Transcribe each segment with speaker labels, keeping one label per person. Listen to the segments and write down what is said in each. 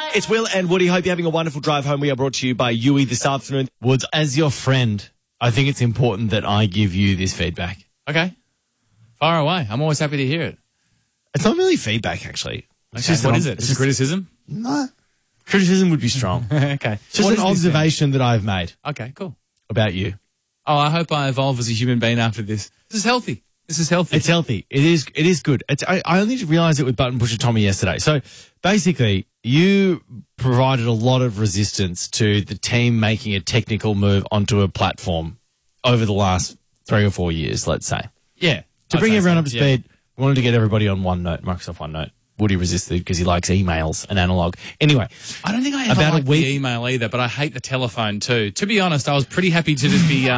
Speaker 1: It's Will and Woody. Hope you're having a wonderful drive home. We are brought to you by Yui this afternoon. Woods, as your friend, I think it's important that I give you this feedback.
Speaker 2: Okay. Far away. I'm always happy to hear it.
Speaker 1: It's not really feedback, actually.
Speaker 2: It's just what is it? It's just criticism?
Speaker 1: No. Criticism would be strong.
Speaker 2: Okay.
Speaker 1: It's just an observation that I've made
Speaker 2: Okay, cool.
Speaker 1: about you.
Speaker 2: Oh, I hope I evolve as a human being after this. This is healthy. This is healthy.
Speaker 1: It's healthy. It is good. I only realised it with Button Pusher Tommy yesterday. So basically, you provided a lot of resistance to the team making a technical move onto a platform over the last 3 or 4 years, let's say.
Speaker 2: Yeah.
Speaker 1: To bring everyone up to
Speaker 2: Yeah.
Speaker 1: speed, we wanted to get everybody on OneNote, Microsoft OneNote. Woody resisted because he likes emails and analog. Anyway,
Speaker 2: I don't think I ever liked the email either, but I hate the telephone too. To be honest, I was pretty happy to just be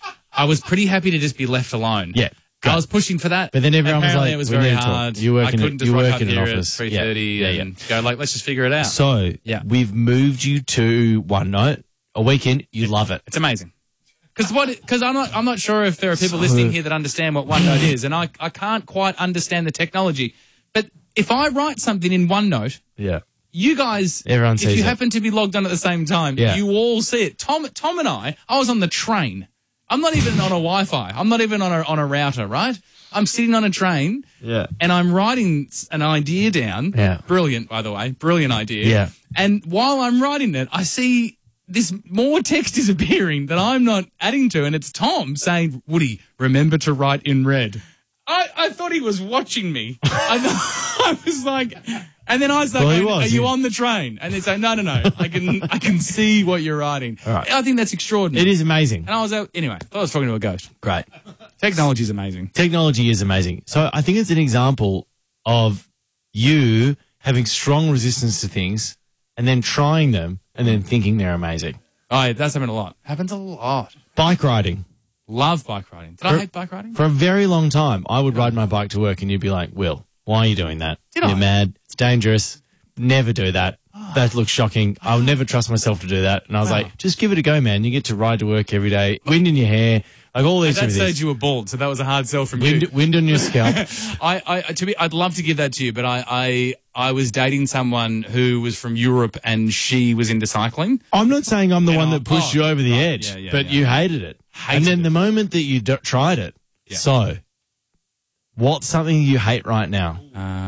Speaker 2: left alone.
Speaker 1: Yeah.
Speaker 2: I was pushing for that.
Speaker 1: But then everyone was
Speaker 2: apparently
Speaker 1: like,
Speaker 2: it was
Speaker 1: we
Speaker 2: very
Speaker 1: need to talk.
Speaker 2: hard.
Speaker 1: You work
Speaker 2: I
Speaker 1: in
Speaker 2: couldn't
Speaker 1: a-
Speaker 2: just
Speaker 1: you
Speaker 2: rock
Speaker 1: work
Speaker 2: up
Speaker 1: in an
Speaker 2: here
Speaker 1: office.
Speaker 2: at 3:30 and go like, let's just figure it out.
Speaker 1: So
Speaker 2: Yeah.
Speaker 1: we've moved you to OneNote. A weekend, you love it.
Speaker 2: It's amazing. Because I'm not sure if there are people listening here that understand what OneNote is, and I can't quite understand the technology. But if I write something in OneNote,
Speaker 1: Yeah.
Speaker 2: you guys,
Speaker 1: Everyone sees
Speaker 2: if you
Speaker 1: it.
Speaker 2: happen to be logged on at the same time,
Speaker 1: Yeah.
Speaker 2: you all see it. Tom and I was on the train. I'm not even on a Wi-Fi. I'm not even on a router, right? I'm sitting on a train,
Speaker 1: Yeah.
Speaker 2: and I'm writing an idea down.
Speaker 1: Yeah.
Speaker 2: Brilliant, by the way. Brilliant idea.
Speaker 1: Yeah.
Speaker 2: And while I'm writing it, I see this more text is appearing that I'm not adding to, and it's Tom saying, Woody, remember to write in red. I thought he was watching me. I was like, and then I was like,
Speaker 1: Well, he was.
Speaker 2: are you on the train? And it's like, no. I can see what you're writing.
Speaker 1: All right.
Speaker 2: I think that's extraordinary.
Speaker 1: It is amazing.
Speaker 2: And I was anyway, I thought I was talking to a ghost.
Speaker 1: Great.
Speaker 2: Technology is amazing.
Speaker 1: Technology is amazing. So I think it's an example of you having strong resistance to things and then trying them and then thinking they're amazing.
Speaker 2: Oh, yeah, that's happened a lot. Happens a lot.
Speaker 1: Bike riding.
Speaker 2: Love bike riding. Did I hate bike riding?
Speaker 1: For a very long time, I would ride my bike to work and you'd be like, Will, why are you doing that? You're mad. It's dangerous. Never do that. That looks shocking. I'll never trust myself to do that. And I was like, just give it a go, man. You get to ride to work every day. Wind in your hair. Like all these
Speaker 2: At that
Speaker 1: things.
Speaker 2: stage, you were bald, so that was a hard sell from you.
Speaker 1: Wind on your scalp.
Speaker 2: I'd love to give that to you, but I was dating someone who was from Europe and she was into cycling.
Speaker 1: I'm not saying I'm the one that pushed you over the edge, but you hated it. And then the moment that you tried it, so what's something you hate right now?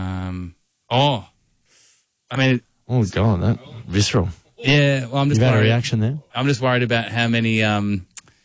Speaker 2: Oh God,
Speaker 1: that visceral.
Speaker 2: Yeah, well, I'm just
Speaker 1: You've had a
Speaker 2: worried.
Speaker 1: reaction there?
Speaker 2: I'm just worried about how many, some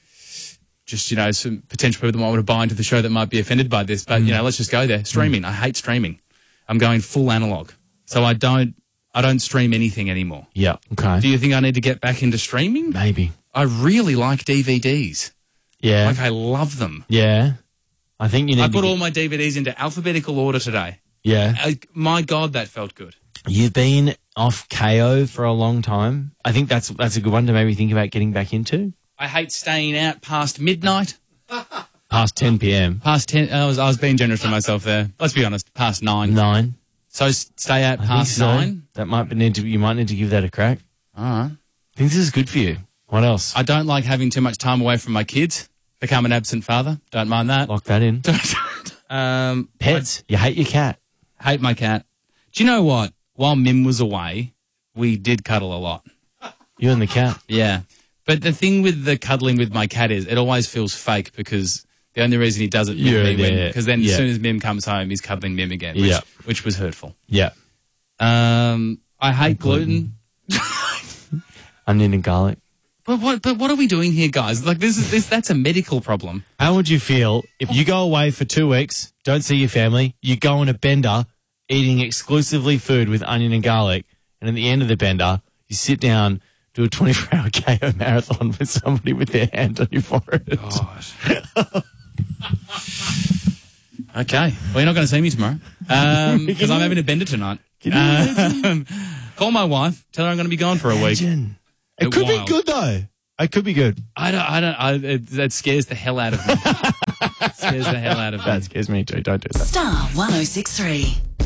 Speaker 2: potential people that might want to buy into the show that might be offended by this. But, let's just go there. Streaming. I hate streaming. I'm going full analog. So I don't stream anything anymore.
Speaker 1: Yeah, okay.
Speaker 2: Do you think I need to get back into streaming?
Speaker 1: Maybe.
Speaker 2: I really like DVDs.
Speaker 1: Yeah.
Speaker 2: Like, I love them.
Speaker 1: Yeah. I think you need
Speaker 2: I put all my DVDs into alphabetical order today.
Speaker 1: Yeah.
Speaker 2: My God, that felt good.
Speaker 1: You've been off KO for a long time. I think that's a good one to maybe think about getting back into.
Speaker 2: I hate staying out past midnight.
Speaker 1: Past 10 p.m.
Speaker 2: Past 10. I was being generous to myself there. Let's be honest. Past 9.
Speaker 1: 9.
Speaker 2: So stay out past 9.
Speaker 1: That you might need to give that a crack.
Speaker 2: All right.
Speaker 1: I think this is good for you. What else?
Speaker 2: I don't like having too much time away from my kids. Become an absent father. Don't mind that.
Speaker 1: Lock that in. Pets. You hate your cat.
Speaker 2: Hate my cat. Do you know what? While Mim was away, we did cuddle a lot.
Speaker 1: You and the cat.
Speaker 2: Yeah. But the thing with the cuddling with my cat is it always feels fake because the only reason he does it with me because then as soon as Mim comes home, he's cuddling Mim again, which was hurtful.
Speaker 1: Yeah.
Speaker 2: I hate gluten.
Speaker 1: Onion and garlic.
Speaker 2: But what are we doing here, guys? Like that's a medical problem.
Speaker 1: How would you feel if you go away for 2 weeks, don't see your family, you go on a bender eating exclusively food with onion and garlic, and at the end of the bender, you sit down, do a 24-hour KO marathon with somebody with their hand on your forehead?
Speaker 2: Gosh. Okay. Well, you're not going to see me tomorrow because I'm having a bender tonight. Call my wife. Tell her I'm going to be gone for a week.
Speaker 1: It could be good, though. It could be good.
Speaker 2: That scares the hell out of me.
Speaker 1: That scares me too. Don't do that.
Speaker 3: Star 106.3.